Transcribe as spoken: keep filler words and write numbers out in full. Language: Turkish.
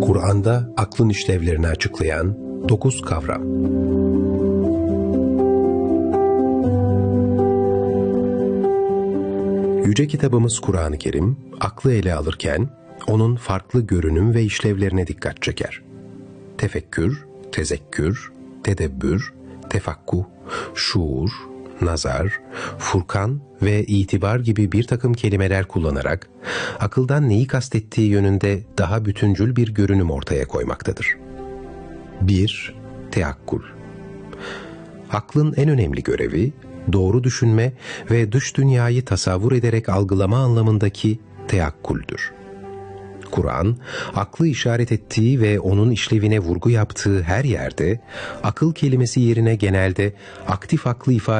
Kur'an'da aklın işlevlerini açıklayan dokuz kavram. Yüce kitabımız Kur'an-ı Kerim, aklı ele alırken onun farklı görünüm ve işlevlerine dikkat çeker. Tefekkür, tezekkür, tedebbür, tefakkuh, şuur, nazar, furkan ve itibar gibi bir takım kelimeler kullanarak akıldan neyi kastettiği yönünde daha bütüncül bir görünüm ortaya koymaktadır. bir. Teakkul. Aklın en önemli görevi, doğru düşünme ve dış dünyayı tasavvur ederek algılama anlamındaki teakkuldür. Kur'an, aklı işaret ettiği ve onun işlevine vurgu yaptığı her yerde, akıl kelimesi yerine genelde aktif aklı ifade